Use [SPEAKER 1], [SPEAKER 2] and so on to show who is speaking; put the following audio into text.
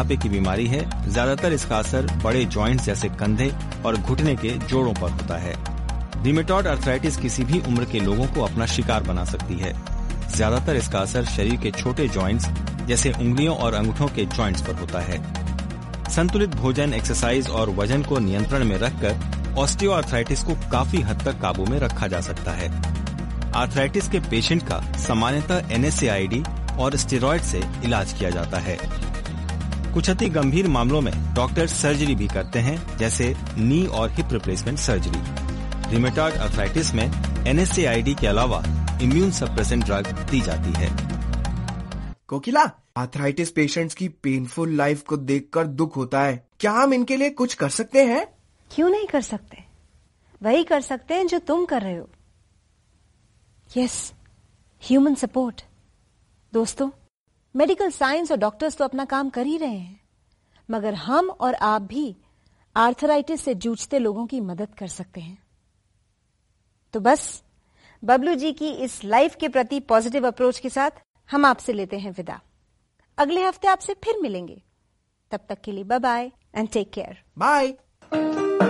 [SPEAKER 1] बुढ़ापे की बीमारी है। ज्यादातर इसका असर बड़े जॉइंट्स जैसे कंधे और घुटने के जोड़ों पर होता है। रिमेटॉयड अर्थराइटिस किसी भी उम्र के लोगों को अपना शिकार बना सकती है। ज्यादातर इसका असर शरीर के छोटे जॉइंट्स जैसे उंगलियों और अंगूठों के जॉइंट्स पर होता है। संतुलित भोजन, एक्सरसाइज और वजन को नियंत्रण में रखकर ऑस्टियोआर्थराइटिस को काफी हद तक काबू में रखा जा सकता है। आर्थराइटिस के पेशेंट का सामान्यतः NSAID और स्टेरॉयड से इलाज किया जाता है। कुछ अति गंभीर मामलों में डॉक्टर सर्जरी भी करते हैं, जैसे नी और हिप रिप्लेसमेंट सर्जरी। रिमेटॉयड अर्थराइटिस में NSAID के अलावा इम्यून सप्रेसेंट ड्रग दी जाती है।
[SPEAKER 2] कोकिला, आर्थराइटिस पेशेंट्स की पेनफुल लाइफ को देखकर दुख होता है। क्या हम इनके लिए कुछ कर सकते हैं?
[SPEAKER 3] क्यों नहीं कर सकते? वही कर सकते हैं जो तुम कर रहे हो। Yes, human support. दोस्तों, मेडिकल साइंस और डॉक्टर्स तो अपना काम कर ही रहे हैं, मगर हम और आप भी आर्थराइटिस से जूझते लोगों की मदद कर सकते हैं। तो बस बबलू जी की इस लाइफ के प्रति पॉजिटिव अप्रोच के साथ हम आपसे लेते हैं विदा। अगले हफ्ते आपसे फिर मिलेंगे। तब तक के लिए bye bye and take care.
[SPEAKER 2] Bye.